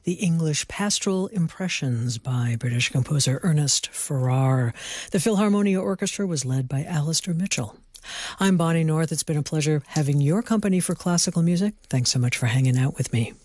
the English Pastoral Impressions by British composer Ernest Farrar. The Philharmonia Orchestra was led by Alistair Mitchell. I'm Bonnie North. It's been a pleasure having your company for classical music. Thanks so much for hanging out with me.